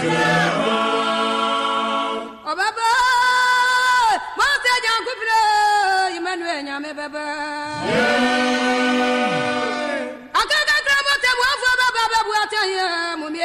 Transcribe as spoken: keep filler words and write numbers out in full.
Obaba mo se jangu bre Emmanuel nyame baba Akaka kramo te mo fo baba babu atanye mu